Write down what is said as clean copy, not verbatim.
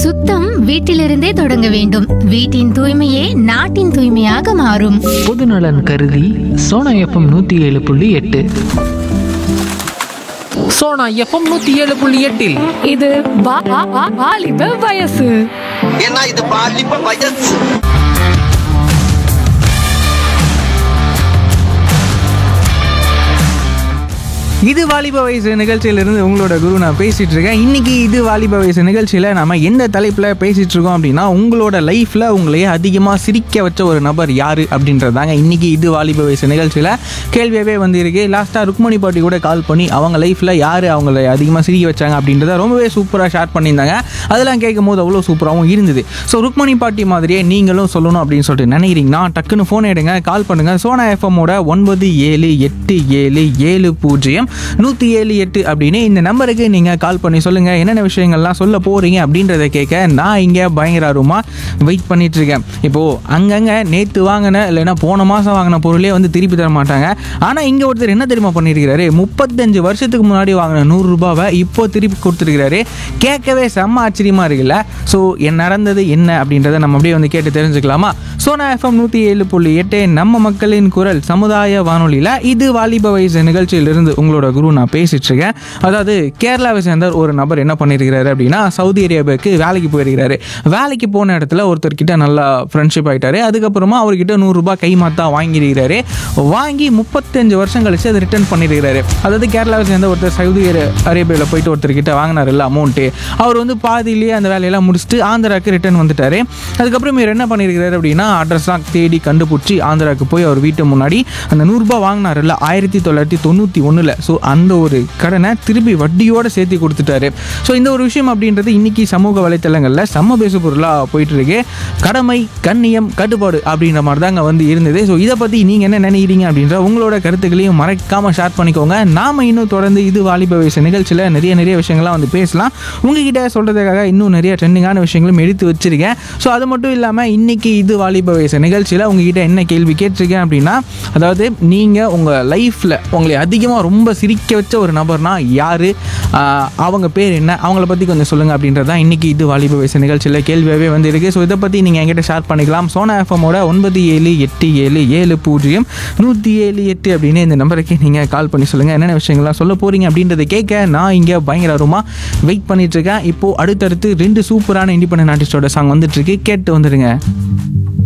சுத்தம் வீட்டிலிருந்தே தொடங்க வேண்டும். வீட்டின் தூய்மையே நாட்டின் தூய்மையாக மாறும். பொதுநலன் கருதி சோனா எஃப்எம் 107.8. சோனா எஃப்எம் 107.8 இது வாலிப வயசு. ஏன்னா இது பாலிப்ப வயசு. இது வாலிப வயசு நிகழ்ச்சியிலிருந்து உங்களோட குரு நான் பேசிகிட்டு இருக்கேன். இன்றைக்கி இது வாலிப வயசு நிகழ்ச்சியில் நம்ம எந்த தலைப்பில் பேசிகிட்டு இருக்கோம் அப்படின்னா, உங்களோட லைஃப்பில் உங்களையே அதிகமாக சிரிக்க வச்ச ஒரு நபர் யார் அப்படின்றதாங்க இன்றைக்கி இது வாலிப வயசு நிகழ்ச்சியில் கேள்வியாகவே வந்திருக்கு. லாஸ்ட்டாக ருக்மணி பாட்டி கூட கால் பண்ணி அவங்க லைஃப்பில் யார் அவங்கள அதிகமாக சிரிக்க வச்சாங்க அப்படின்றத ரொம்பவே சூப்பராக ஷேர் பண்ணியிருந்தாங்க. அதெல்லாம் கேட்கும் போது அவ்வளோ சூப்பராகவும் இருந்தது. ஸோ ருக்மணி பாட்டி மாதிரியே நீங்களும் சொல்லணும் அப்படின்னு சொல்லிட்டு நினைக்கிறீங்கன்னா டக்குன்னு ஃபோன் எடுங்க, கால் பண்ணுங்கள். சோனா எஃப்எம்மோட 9787700178 அப்படின்னு இந்த நம்பருக்கு நீங்கள் கால் பண்ணி சொல்லுங்கள் என்னென்ன விஷயங்கள்லாம் சொல்ல போகிறீங்க அப்படின்றத கேட்க நான் இங்கே பயங்கரமாக வெயிட் பண்ணிட்டு இருக்கேன். இப்போது அங்கங்கே நேற்று வாங்கின இல்லைன்னா போன மாதம் வாங்கின பொருளே வந்து திருப்பி தர மாட்டாங்க. ஆனால் இங்கே ஒருத்தர் என்ன தெரியுமா பண்ணியிருக்கிறாரு, 35 வருஷத்துக்கு முன்னாடி வாங்கின 100 ரூபாவை இப்போ திருப்பி கொடுத்துருக்கிறாரு. கேட்கவே செம்ம ஆச்சரியமாக இருக்குல்ல. ஸோ நடந்தது என்ன அப்படின்றத நம்ம அப்படியே வந்து கேட்டு தெரிஞ்சுக்கலாமா? சோனா எஃப்எம் 107.8 நம்ம மக்களின் குரல் சமுதாய வானொலியில் இது வாலிப வயசு நிகழ்ச்சியிலிருந்து உங்களோட குரு நான் பேசிட்டு இருக்கேன். அதாவது கேரளாவை சேர்ந்த ஒரு நபர் என்ன பண்ணியிருக்கிறாரு அப்படின்னா, சவுதி அரேபியாவுக்கு வேலைக்கு போயிருக்கிறாரு. வேலைக்கு போன இடத்துல ஒருத்தர்கிட்ட நல்லா ஃப்ரெண்ட்ஷிப் ஆகிட்டாரு. அதுக்கப்புறமா அவர்கிட்ட 100 ரூபாய் கைமாத்தா வாங்கியிருக்கிறாரு. வாங்கி 35 வருஷம் கழிச்சு அதை ரிட்டர்ன் பண்ணியிருக்கிறாரு. அதாவது கேரளாவை சேர்ந்த ஒருத்தர் சவுதி அரேபியாவில் போயிட்டு ஒருத்தர்கிட்ட வாங்கினார் இல்லை அமௌண்ட்டு, அவர் வந்து பாதியிலேயே அந்த வேலையெல்லாம் முடிச்சுட்டு ஆந்திராவுக்கு ரிட்டர்ன் வந்துட்டார். அதுக்கப்புறம் இவர் என்ன பண்ணியிருக்கிறாரு அப்படின்னா, அட்ரஸ்லாம் தேடி கண்டுபிடிச்சி ஆந்திராவுக்கு போய் அவர் வீட்டு முன்னாடி அந்த 100 ரூபாய் வாங்கினார் இல்லை 1991. ஸோ அந்த ஒரு கடனை திருப்பி வட்டியோடு சேர்த்து கொடுத்துட்டாரு. ஸோ இந்த ஒரு விஷயம் அப்படின்றது இன்றைக்கி சமூக வலைத்தளங்களில் செம்ம பேசு பொருளாக போயிட்டுருக்கு. கடமை, கண்ணியம், கட்டுப்பாடு அப்படின்ற மாதிரி தாங்க வந்து இருந்தது. ஸோ இதை பற்றி நீங்கள் என்ன நினைக்கிறீங்க அப்படின்ற உங்களோட கருத்துக்களையும் மறக்காமல் ஷேர் பண்ணிக்கோங்க. நாம் இன்னும் தொடர்ந்து இது வாலிப வயசு நிகழ்ச்சியில் நிறைய விஷயங்கள்லாம் வந்து பேசலாம். உங்ககிட்ட சொல்கிறதுக்காக இன்னும் நிறைய ட்ரெண்டிங்கான விஷயங்களும் எடுத்து வச்சுருக்கேன். ஸோ அது மட்டும் இல்லாமல் இன்றைக்கி இது வாலிப வயசு நிகழ்ச்சியில் உங்ககிட்ட என்ன கேள்வி கேட்டிருக்கேன் அப்படின்னா, அதாவது நீங்கள் உங்கள் லைஃப்பில் உங்களை அதிகமாக ரொம்ப சிரிக்க வச்ச ஒரு நபர்னா யார், அவங்க பேர் என்ன, அவங்கள பற்றி கொஞ்சம் சொல்லுங்கள் அப்படின்றது தான் இன்றைக்கி இது வாலிப வயசு நிகழ்ச்சியில் கேள்வியாகவே வந்து இருக்குது. ஸோ இதை பற்றி நீங்கள் என்கிட்ட ஷேர் பண்ணிக்கலாம். சோனா எஃப்எம்மோட 9787700178 அப்படின்னு இந்த நம்பருக்கு நீங்கள் கால் பண்ணி சொல்லுங்கள் என்னென்ன விஷயங்கள்லாம் சொல்ல போகிறீங்க அப்படின்றத கேட்க நான் இங்கே பயங்கரமாக வெயிட் பண்ணிகிட்ருக்கேன். இப்போது அடுத்தடுத்து 2 சூப்பரான இண்டிபெண்டன்ட் ஆர்டிஸ்டோட சாங் வந்துட்டுருக்கு, கேட்டு வந்துடுங்க.